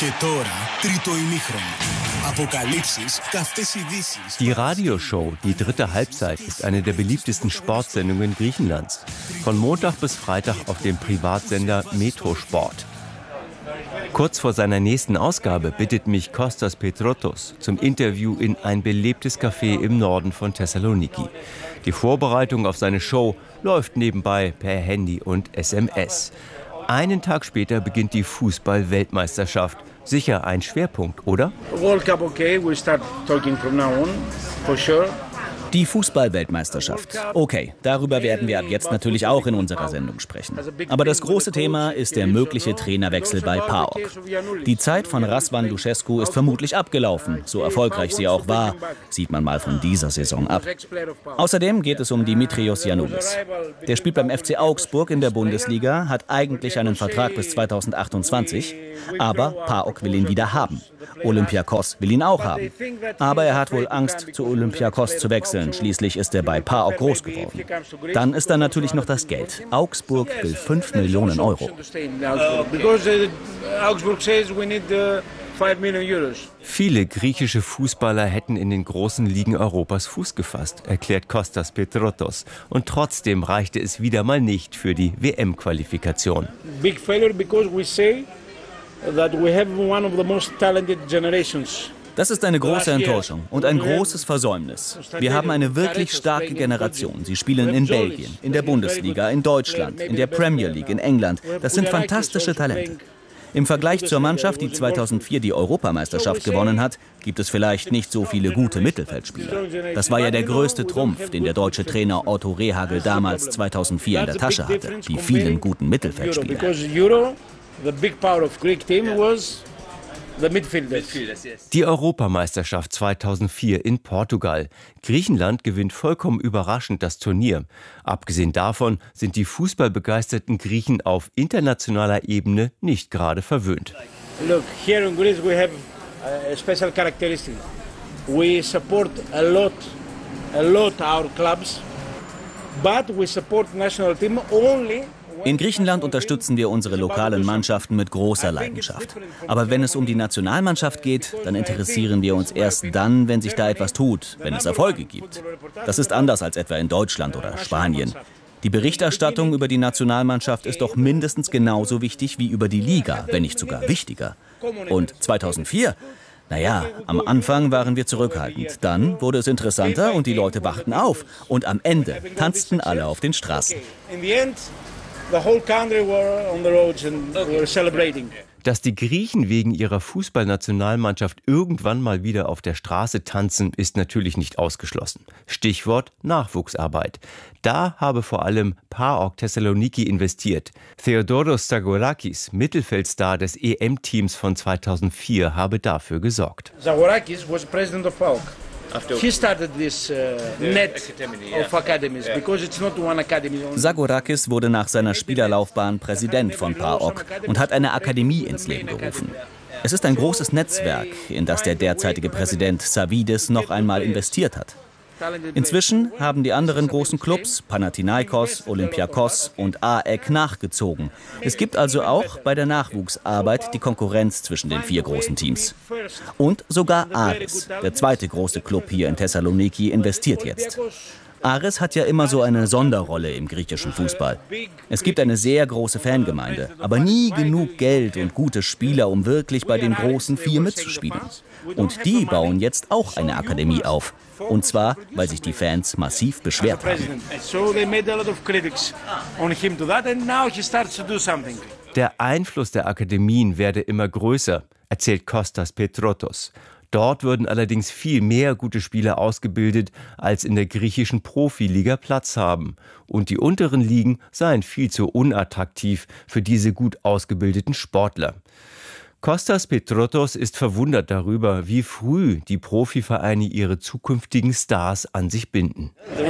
Die Radioshow Die dritte Halbzeit ist eine der beliebtesten Sportsendungen Griechenlands. Von Montag bis Freitag auf dem Privatsender Metrosport. Kurz vor seiner nächsten Ausgabe bittet mich Kostas Petrotos zum Interview in ein belebtes Café im Norden von Thessaloniki. Die Vorbereitung auf seine Show läuft nebenbei per Handy und SMS. Einen Tag später beginnt die Fußball-Weltmeisterschaft. Sicher ein Schwerpunkt, oder? World Cup, okay, we start talking from now on, for sure. Die Fußball-Weltmeisterschaft. Okay, darüber werden wir ab jetzt natürlich auch in unserer Sendung sprechen. Aber das große Thema ist der mögliche Trainerwechsel bei PAOK. Die Zeit von Razvan Luchescu ist vermutlich abgelaufen. So erfolgreich sie auch war, sieht man mal von dieser Saison ab. Außerdem geht es um Dimitrios Giannoulis. Der spielt beim FC Augsburg in der Bundesliga, hat eigentlich einen Vertrag bis 2028, aber PAOK will ihn wieder haben. Olympiakos will ihn auch haben. Aber er hat wohl Angst, zu Olympiakos zu wechseln. Schließlich ist er bei PAOK groß geworden. Dann ist da natürlich noch das Geld. Augsburg will 5 Millionen Euro. Viele griechische Fußballer hätten in den großen Ligen Europas Fuß gefasst, erklärt Kostas Petrotos. Und trotzdem reichte es wieder mal nicht für die WM-Qualifikation. Big failure because we say that we have one of the most talented generations. Das ist eine große Enttäuschung und ein großes Versäumnis. Wir haben eine wirklich starke Generation. Sie spielen in Belgien, in der Bundesliga, in Deutschland, in der Premier League, in England. Das sind fantastische Talente. Im Vergleich zur Mannschaft, die 2004 die Europameisterschaft gewonnen hat, gibt es vielleicht nicht so viele gute Mittelfeldspieler. Das war ja der größte Trumpf, den der deutsche Trainer Otto Rehhagel damals 2004 in der Tasche hatte. Die vielen guten Mittelfeldspieler. Die Europameisterschaft 2004 in Portugal. Griechenland gewinnt vollkommen überraschend das Turnier. Abgesehen davon sind die fußballbegeisterten Griechen auf internationaler Ebene nicht gerade verwöhnt. Look, here in Greece we have a special characteristic. We support a lot our clubs, but we support national team only. In Griechenland unterstützen wir unsere lokalen Mannschaften mit großer Leidenschaft. Aber wenn es um die Nationalmannschaft geht, dann interessieren wir uns erst dann, wenn sich da etwas tut, wenn es Erfolge gibt. Das ist anders als etwa in Deutschland oder Spanien. Die Berichterstattung über die Nationalmannschaft ist doch mindestens genauso wichtig wie über die Liga, wenn nicht sogar wichtiger. Und 2004? Naja, am Anfang waren wir zurückhaltend. Dann wurde es interessanter und die Leute wachten auf. Und am Ende tanzten alle auf den Straßen. Dass die Griechen wegen ihrer Fußballnationalmannschaft irgendwann mal wieder auf der Straße tanzen, ist natürlich nicht ausgeschlossen. Stichwort Nachwuchsarbeit. Da habe vor allem PAOK Thessaloniki investiert. Theodoros Zagorakis, Mittelfeldstar des EM-Teams von 2004, habe dafür gesorgt. Zagorakis was president of PAOK. He started this net of academies because it's not one academy. Zagorakis wurde nach seiner Spielerlaufbahn Präsident von PAOK und hat eine Akademie ins Leben gerufen. Es ist ein großes Netzwerk, in das der derzeitige Präsident Savvidis noch einmal investiert hat. Inzwischen haben die anderen großen Clubs, Panathinaikos, Olympiakos und AEK, nachgezogen. Es gibt also auch bei der Nachwuchsarbeit die Konkurrenz zwischen den 4 großen Teams. Und sogar Aris, der zweite große Club hier in Thessaloniki, investiert jetzt. Aris hat ja immer so eine Sonderrolle im griechischen Fußball. Es gibt eine sehr große Fangemeinde, aber nie genug Geld und gute Spieler, um wirklich bei den großen 4 mitzuspielen. Und die bauen jetzt auch eine Akademie auf. Und zwar, weil sich die Fans massiv beschwert haben. Der Einfluss der Akademien werde immer größer, erzählt Kostas Petrotos. Dort würden allerdings viel mehr gute Spieler ausgebildet, als in der griechischen Profiliga Platz haben. Und die unteren Ligen seien viel zu unattraktiv für diese gut ausgebildeten Sportler. Kostas Petrotos ist verwundert darüber, wie früh die Profivereine ihre zukünftigen Stars an sich binden.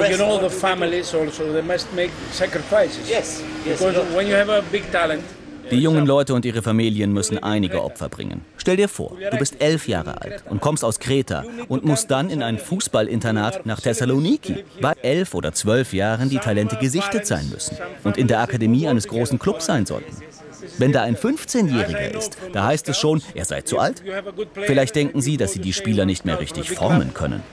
Die jungen Leute und ihre Familien müssen einige Opfer bringen. Stell dir vor, du bist 11 Jahre alt und kommst aus Kreta und musst dann in ein Fußballinternat nach Thessaloniki. Bei 11 oder 12 Jahren die Talente gesichtet sein müssen und in der Akademie eines großen Clubs sein sollten. Wenn da ein 15-Jähriger ist, da heißt es schon, er sei zu alt. Vielleicht denken Sie, dass Sie die Spieler nicht mehr richtig formen können.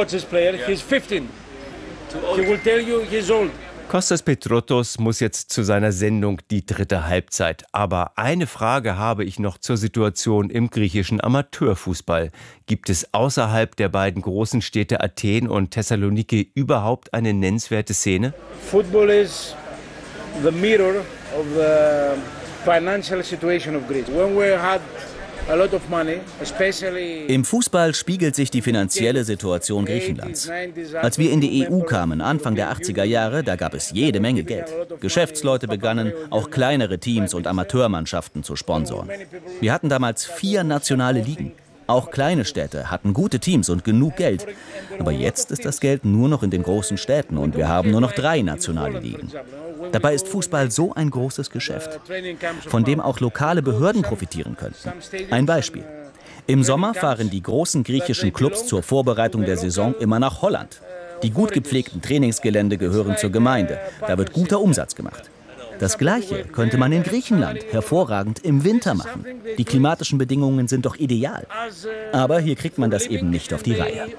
Kostas Petrotos muss jetzt zu seiner Sendung Die dritte Halbzeit. Aber eine Frage habe ich noch zur Situation im griechischen Amateurfußball. Gibt es außerhalb der beiden großen Städte Athen und Thessaloniki überhaupt eine nennenswerte Szene? Football is the mirror of the financial situation of Greece. When we had a lot of money, especially Im Fußball spiegelt sich die finanzielle Situation Griechenlands. Als wir in die EU kamen, Anfang der 80er Jahre, da gab es jede Menge Geld. Geschäftsleute begannen, auch kleinere Teams und Amateurmannschaften zu sponsoren. Wir hatten damals 4 nationale Ligen. Auch kleine Städte hatten gute Teams und genug Geld. Aber jetzt ist das Geld nur noch in den großen Städten und wir haben nur noch 3 nationale Ligen. Dabei ist Fußball so ein großes Geschäft, von dem auch lokale Behörden profitieren könnten. Ein Beispiel. Im Sommer fahren die großen griechischen Clubs zur Vorbereitung der Saison immer nach Holland. Die gut gepflegten Trainingsgelände gehören zur Gemeinde. Da wird guter Umsatz gemacht. Das Gleiche könnte man in Griechenland hervorragend im Winter machen. Die klimatischen Bedingungen sind doch ideal. Aber hier kriegt man das eben nicht auf die Reihe.